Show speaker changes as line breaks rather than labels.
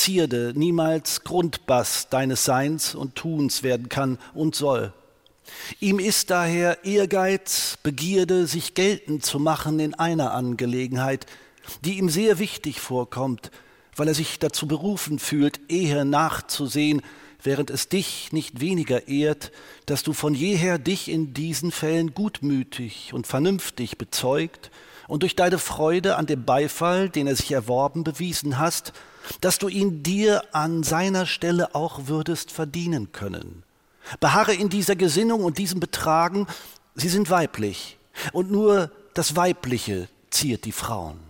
Zierde, niemals Grundbass deines Seins und Tuns werden kann und soll. Ihm ist daher Ehrgeiz, Begierde, sich geltend zu machen in einer Angelegenheit, die ihm sehr wichtig vorkommt, weil er sich dazu berufen fühlt, eher nachzusehen, während es dich nicht weniger ehrt, dass du von jeher dich in diesen Fällen gutmütig und vernünftig bezeugt und durch deine Freude an dem Beifall, den er sich erworben, bewiesen hast, dass du ihn dir an seiner Stelle auch würdest verdienen können. Beharre in dieser Gesinnung und diesem Betragen, sie sind weiblich, und nur das Weibliche ziert die Frauen.